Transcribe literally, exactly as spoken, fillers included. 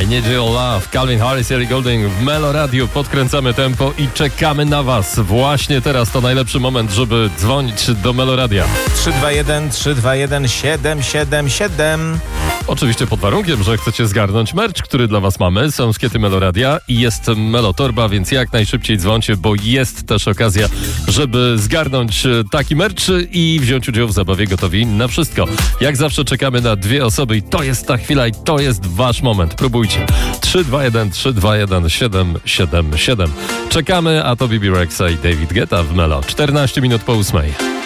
Need Your Love, Calvin Harris, Ellie Goulding w Melo Radio. Podkręcamy tempo i czekamy na Was. Właśnie teraz to najlepszy moment, żeby dzwonić do Melo Radia. trzy dwa jeden, trzy dwa jeden, siedem siedem siedem. Oczywiście pod warunkiem, że chcecie zgarnąć merch, który dla Was mamy. Są skiety Melo Radia i jest Melo Torba, więc jak najszybciej dzwońcie, bo jest też okazja, żeby zgarnąć taki merch i wziąć udział w zabawie Gotowi na wszystko. Jak zawsze czekamy na dwie osoby i to jest ta chwila i to jest Wasz moment. Próbujcie. trzy dwa jeden, trzy dwa jeden, siedem siedem siedem. Czekamy, a to Bibi Rexa i David Guetta w Melo. czternaście minut po ósmej.